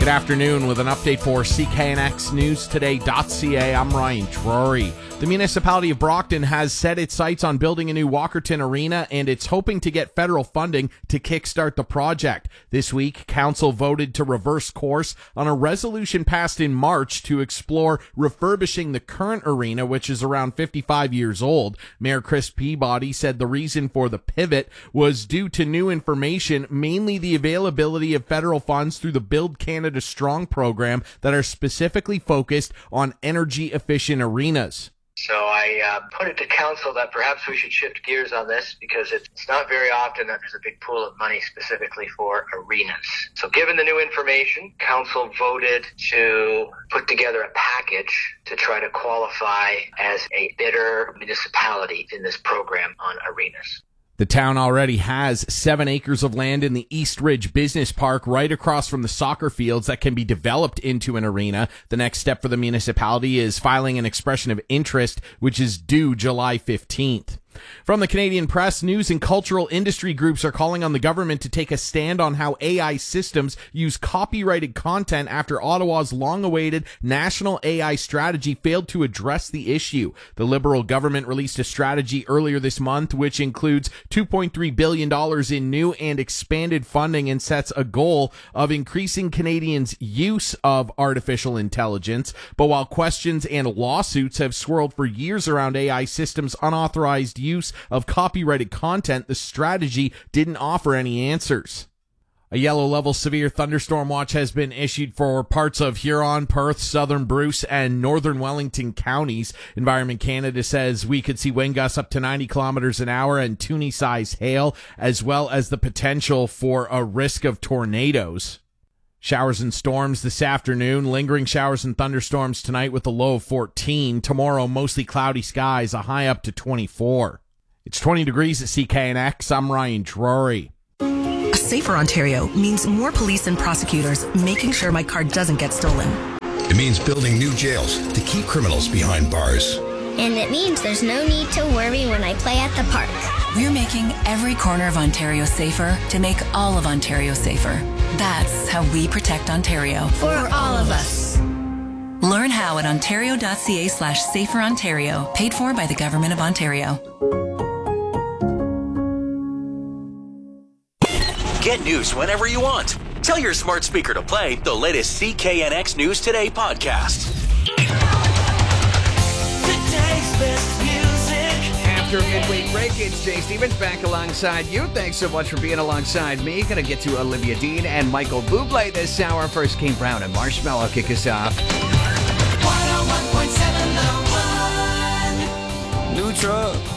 Good afternoon with an update for CKNXNewsToday.ca. I'm Ryan Drury. The municipality of Brockton has set its sights on building a new Walkerton arena, and it's hoping to get federal funding to kickstart the project. This week, council voted to reverse course on a resolution passed in March to explore refurbishing the current arena, which is around 55 years old. Mayor Chris Peabody said the reason for the pivot was due to new information, mainly the availability of federal funds through the Build Canada Strong program that are specifically focused on energy-efficient arenas. So I put it to council that perhaps we should shift gears on this because it's not very often that there's a big pool of money specifically for arenas. So given the new information, council voted to put together a package to try to qualify as a bidder municipality in this program on arenas. The town already has 7 acres of land in the East Ridge Business Park right across from the soccer fields that can be developed into an arena. The next step for the municipality is filing an expression of interest, which is due July 15th. From the Canadian Press, news and cultural industry groups are calling on the government to take a stand on how AI systems use copyrighted content after Ottawa's long-awaited national AI strategy failed to address the issue. The Liberal government released a strategy earlier this month, which includes $2.3 billion in new and expanded funding and sets a goal of increasing Canadians' use of artificial intelligence. But while questions and lawsuits have swirled for years around AI systems' unauthorized use of copyrighted content, the strategy didn't offer any answers. A yellow level severe thunderstorm watch has been issued for parts of Huron, Perth, southern Bruce, and northern Wellington counties. Environment Canada says we could see wind gusts up to 90 kilometers an hour and Toonie-size hail, as well as the potential for a risk of tornadoes. Showers and storms this afternoon, lingering showers and thunderstorms tonight with a low of 14. Tomorrow, mostly cloudy skies, a high up to 24. It's 20 degrees at CKNX. I'm Ryan Drury. A safer Ontario means more police and prosecutors making sure my car doesn't get stolen. It means building new jails to keep criminals behind bars. And it means there's no need to worry when I play at the park. We're making every corner of Ontario safer to make all of Ontario safer. That's how we protect Ontario. For all of us. Learn how at ontario.ca/saferontario, paid for by the Government of Ontario. Get news whenever you want. Tell your smart speaker to play the latest CKNX News Today podcast. After a midweek break, it's Jay Stevens back alongside you. Thanks so much for being alongside me. Going to get to Olivia Dean and Michael Bublé this hour. First, Kane Brown and Marshmello kick us off. 101.7 The One. New truck.